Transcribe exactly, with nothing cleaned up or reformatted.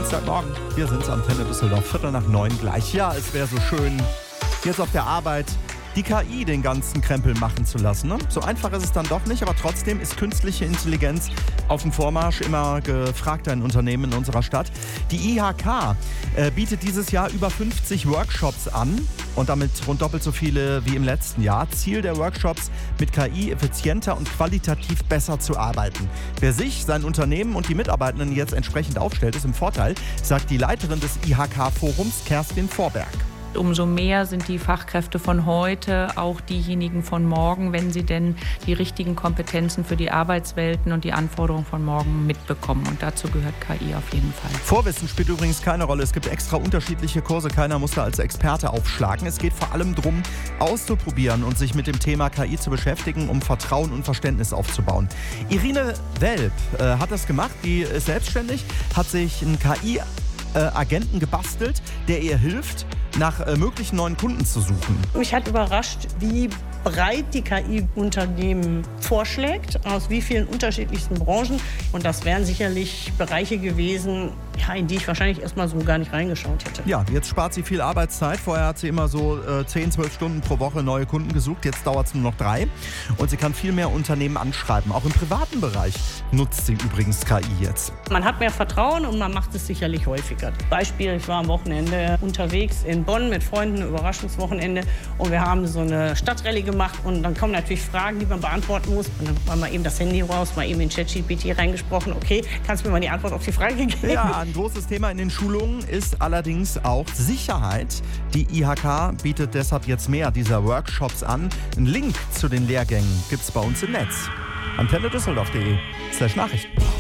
Dienstagmorgen. Wir sind's, Antenne Düsseldorf, Viertel nach neun gleich. Ja, es wäre so schön, jetzt auf der Arbeit die K I den ganzen Krempel machen zu lassen. Ne? So einfach ist es dann doch nicht, aber trotzdem ist künstliche Intelligenz auf dem Vormarsch, immer gefragter in Unternehmen in unserer Stadt. Die I H K äh, bietet dieses Jahr über fünfzig Workshops an und damit rund doppelt so viele wie im letzten Jahr. Ziel der Workshops, mit K I effizienter und qualitativ besser zu arbeiten. Wer sich, sein Unternehmen und die Mitarbeitenden jetzt entsprechend aufstellt, ist im Vorteil, sagt die Leiterin des I H K-Forums, Kerstin Vorberg. Umso mehr sind die Fachkräfte von heute auch diejenigen von morgen, wenn sie denn die richtigen Kompetenzen für die Arbeitswelten und die Anforderungen von morgen mitbekommen. Und dazu gehört K I auf jeden Fall. Vorwissen spielt übrigens keine Rolle. Es gibt extra unterschiedliche Kurse. Keiner muss da als Experte aufschlagen. Es geht vor allem darum, auszuprobieren und sich mit dem Thema K I zu beschäftigen, um Vertrauen und Verständnis aufzubauen. Irine Welp äh, hat das gemacht. Die ist selbstständig, hat sich einen K I-Agenten gebastelt, der ihr hilft, nach äh, möglichen neuen Kunden zu suchen. Mich hat überrascht, wie breit die K I Unternehmen vorschlägt, aus wie vielen unterschiedlichsten Branchen. Und das wären sicherlich Bereiche gewesen, ja, in die ich wahrscheinlich erstmal so gar nicht reingeschaut hätte. Ja, jetzt spart sie viel Arbeitszeit. Vorher hat sie immer so äh, zehn, zwölf Stunden pro Woche neue Kunden gesucht. Jetzt dauert es nur noch drei. Und sie kann viel mehr Unternehmen anschreiben. Auch im privaten Bereich nutzt sie übrigens K I jetzt. Man hat mehr Vertrauen und man macht es sicherlich häufiger. Beispiel, ich war am Wochenende unterwegs in Bonn mit Freunden, ein Überraschungswochenende. Und wir haben so eine Stadtrallye gemacht. Und dann kommen natürlich Fragen, die man beantworten muss. Und dann war mal eben das Handy raus, mal eben in ChatGPT reingesprochen. Okay, kannst du mir mal die Antwort auf die Frage geben? Ja, ein großes Thema in den Schulungen ist allerdings auch Sicherheit. Die I H K bietet deshalb jetzt mehr dieser Workshops an. Ein Link zu den Lehrgängen gibt es bei uns im Netz. antenne düsseldorf punkt de slash Nachrichten.